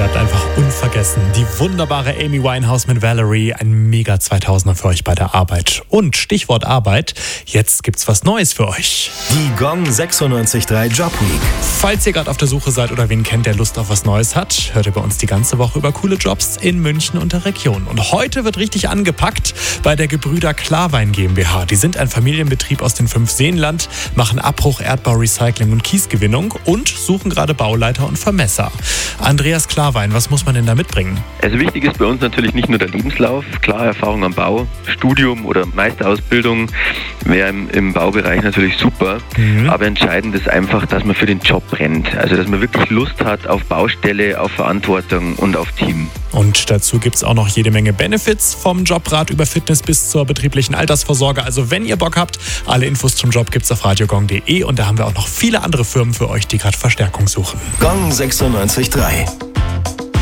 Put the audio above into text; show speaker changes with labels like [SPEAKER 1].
[SPEAKER 1] bleibt einfach unvergessen. Die wunderbare Amy Winehouse mit Valerie, ein mega 2000er für euch bei der Arbeit. Und Stichwort Arbeit, jetzt gibt's was Neues für euch.
[SPEAKER 2] Die Gong 96.3 Jobweek.
[SPEAKER 1] Falls ihr gerade auf der Suche seid oder wen kennt, der Lust auf was Neues hat, hört ihr bei uns die ganze Woche über coole Jobs in München und der Region. Und heute wird richtig angepackt bei der Gebrüder Klarwein GmbH. Die sind ein Familienbetrieb aus dem Fünfseenland, machen Abbruch, Erdbau, Recycling und Kiesgewinnung und suchen gerade Bauleiter und Vermesser. Andreas Klarwein, was muss man denn da mitbringen?
[SPEAKER 3] Also wichtig ist bei uns natürlich nicht nur der Lebenslauf, klar Erfahrung am Bau, Studium oder Meisterausbildung wäre im Baubereich natürlich super, aber entscheidend ist einfach, dass man für den Job brennt, also dass man wirklich Lust hat auf Baustelle, auf Verantwortung und auf Team.
[SPEAKER 1] Und dazu gibt es auch noch jede Menge Benefits, vom Jobrat über Fitness bis zur betrieblichen Altersvorsorge. Also wenn ihr Bock habt, alle Infos zum Job gibt's auf radiogong.de und da haben wir auch noch viele andere Firmen für euch, die gerade Verstärkung suchen.
[SPEAKER 2] Gong 96.3.